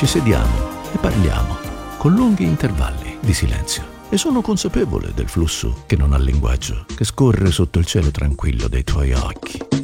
Ci sediamo e parliamo con lunghi intervalli di silenzio. E sono consapevole del flusso che non ha linguaggio, che scorre sotto il cielo tranquillo dei tuoi occhi.